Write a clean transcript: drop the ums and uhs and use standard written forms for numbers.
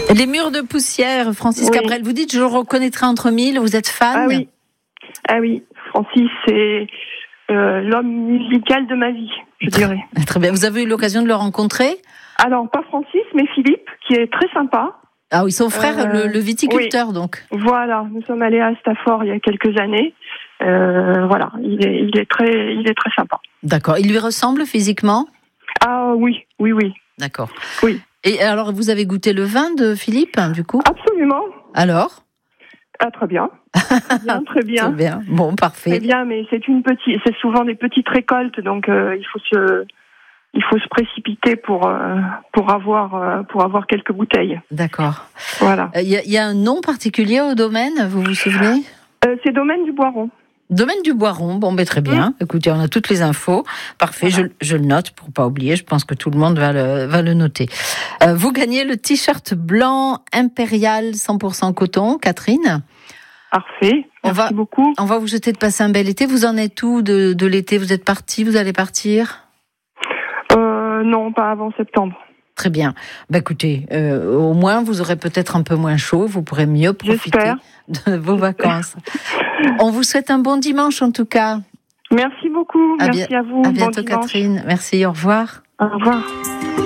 Les murs de poussière, Francis Oui. Cabrel. Vous dites, je le reconnaîtrai entre mille. Vous êtes fan? Ah oui. Francis, c'est l'homme musical de ma vie, je dirais. Très bien. Vous avez eu l'occasion de le rencontrer? Alors, pas Francis, mais Philippe, qui est très sympa. Ah oui, son frère, le viticulteur, donc. Voilà, nous sommes allés à Stafford il y a quelques années. Voilà, il est très sympa. D'accord. Il lui ressemble physiquement? Ah oui. D'accord. Oui. Et alors, vous avez goûté le vin de Philippe, du coup? Absolument. Alors? Ah, très bien. Très bien. Très bien. Bon, parfait. Très bien, mais c'est souvent des petites récoltes, donc il faut se précipiter pour avoir quelques bouteilles. D'accord. Voilà. Il y a un nom particulier au domaine, vous vous souvenez? C'est Domaine du Boiron. Domaine du Boiron, bon, ben très bien. Écoutez, on a toutes les infos. Parfait, voilà. Je le note pour pas oublier. Je pense que tout le monde va le noter. Vous gagnez le t-shirt blanc impérial 100% coton, Catherine. Parfait. Merci beaucoup. On va vous souhaiter de passer un bel été. Vous en êtes où de l'été? Vous êtes parti? Vous allez partir? Non, pas avant septembre. Très bien. Bah écoutez, au moins vous aurez peut-être un peu moins chaud, vous pourrez mieux profiter de vos vacances. On vous souhaite un bon dimanche en tout cas. Merci beaucoup. Merci à vous. À bientôt, bon Catherine. Merci, au revoir. Au revoir.